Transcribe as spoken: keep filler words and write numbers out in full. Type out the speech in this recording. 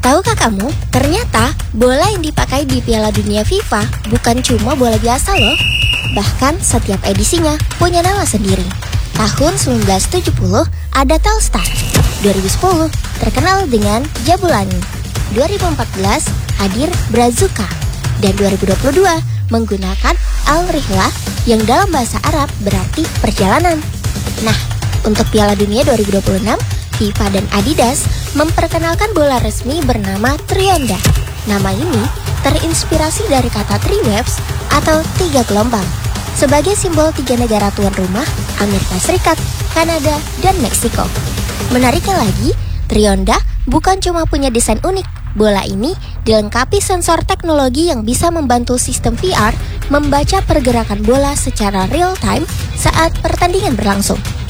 Tahukah kamu, ternyata bola yang dipakai di Piala Dunia FIFA bukan cuma bola biasa loh. Bahkan setiap edisinya punya nama sendiri. Tahun sembilan belas tujuh puluh ada Telstar, dua ribu sepuluh terkenal dengan Jabulani, dua ribu empat belas hadir Brazuka, dan dua ribu dua puluh dua menggunakan Al-Rihlah yang dalam bahasa Arab berarti perjalanan. Nah, untuk Piala Dunia dua ribu dua puluh enam, FIFA dan Adidas memperkenalkan bola resmi bernama Trionda. Nama ini terinspirasi dari kata three waves atau tiga gelombang, sebagai simbol tiga negara tuan rumah, Amerika Serikat, Kanada, dan Meksiko. Menariknya lagi, Trionda bukan cuma punya desain unik. Bola ini dilengkapi sensor teknologi yang bisa membantu sistem V R membaca pergerakan bola secara real time saat pertandingan berlangsung.